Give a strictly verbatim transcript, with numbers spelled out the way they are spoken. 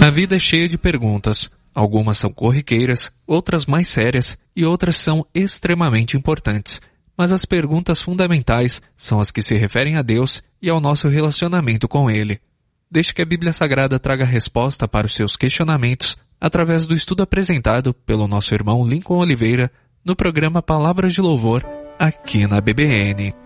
A vida é cheia de perguntas. Algumas são corriqueiras, outras mais sérias e outras são extremamente importantes. Mas as perguntas fundamentais são as que se referem a Deus e ao nosso relacionamento com Ele. Deixe que a Bíblia Sagrada traga resposta para os seus questionamentos através do estudo apresentado pelo nosso irmão Lincoln Oliveira no programa Palavras de Louvor, aqui na B B N.